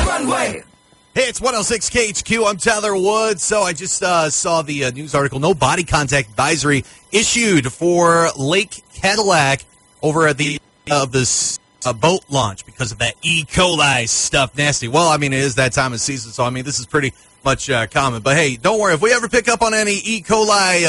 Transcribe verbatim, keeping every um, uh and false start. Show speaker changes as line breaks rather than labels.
runway.
Hey, it's one oh six K H Q. I'm Tyler Woods. So I just uh, saw the uh, news article. No body contact advisory issued for Lake Cadillac over at the of uh, this uh, boat launch because of that E. coli stuff. Nasty. Well, I mean, it is that time of season, so I mean, this is pretty much uh, common. But hey, don't worry. If we ever pick up on any E. coli